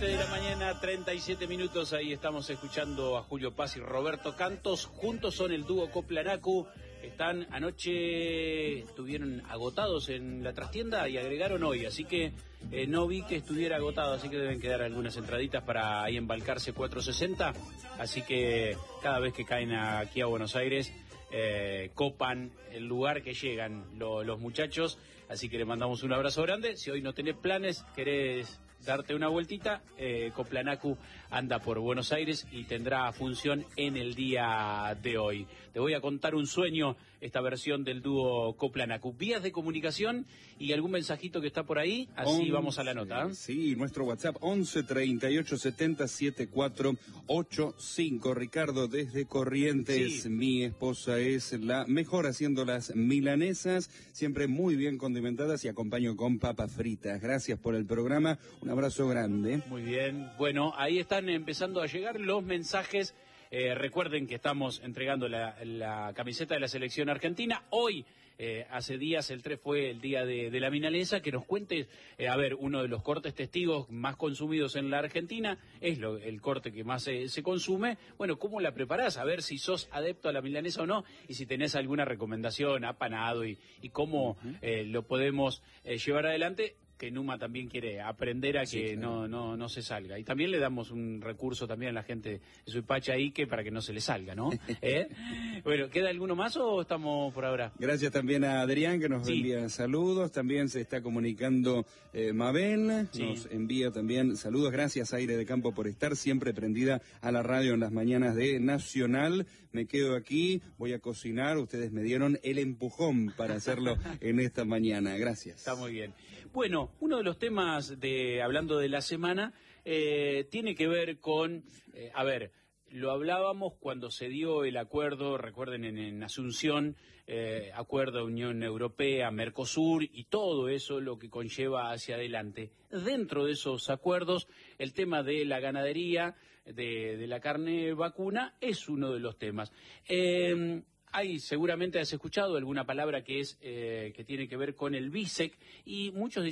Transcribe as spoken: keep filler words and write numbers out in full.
siete de la mañana, treinta y siete minutos, ahí estamos escuchando a Julio Paz y Roberto Cantos, juntos son el dúo Coplanacu, están anoche, estuvieron agotados en la trastienda y agregaron hoy, así que eh, no vi que estuviera agotado, así que deben quedar algunas entraditas para ahí embalcarse cuatrocientos sesenta, así que cada vez que caen aquí a Buenos Aires, Eh, copan el lugar que llegan lo, los muchachos, así que le mandamos un abrazo grande. Si hoy no tenés planes, querés darte una vueltita, eh, Coplanacu anda por Buenos Aires y tendrá función en el día de hoy. Te voy a contar un sueño, esta versión del dúo Coplanacu. Vías de comunicación y algún mensajito que está por ahí, así once, vamos a la nota. ¿eh? Sí, nuestro WhatsApp once treinta y ocho setenta setenta y cuatro ochenta y cinco. Ricardo desde Corrientes, sí. Mi esposa es la mejor haciendo las milanesas, siempre muy bien condimentadas y acompaño con papas fritas. Gracias por el programa, un abrazo grande. Muy bien, bueno, ahí están empezando a llegar los mensajes. Eh, recuerden que estamos entregando la, la camiseta de la selección argentina. Hoy, eh, hace días, el tres fue el día de, de la milanesa. Que nos cuentes, eh, a ver, uno de los cortes testigos más consumidos en la Argentina, es lo, el corte que más se, se consume. Bueno, ¿cómo la preparás? A ver si sos adepto a la milanesa o no, y si tenés alguna recomendación, apanado, y, y cómo uh-huh. eh, lo podemos eh, llevar adelante. Que Numa también quiere aprender a que sí, claro. no, no, no se salga. Y también le damos un recurso también a la gente de Suipacha Ike para que no se le salga, ¿no? ¿Eh? Bueno, ¿queda alguno más o estamos por ahora? Gracias también a Adrián que nos sí. envía saludos. También se está comunicando eh, Mabel, sí. nos envía también saludos. Gracias Aire de Campo por estar siempre prendida a la radio en las mañanas de Nacional. Me quedo aquí, voy a cocinar. Ustedes me dieron el empujón para hacerlo en esta mañana. Gracias. Está muy bien. Bueno, uno de los temas de hablando de la semana eh, tiene que ver con, eh, a ver, lo hablábamos cuando se dio el acuerdo, recuerden en, en Asunción, eh, acuerdo Unión Europea, Mercosur y todo eso lo que conlleva hacia adelante. Dentro de esos acuerdos, el tema de la ganadería, de, de la carne vacuna, es uno de los temas. Eh, Hay, seguramente has escuchado alguna palabra que es eh, que tiene que ver con el B I S E C y muchos dicen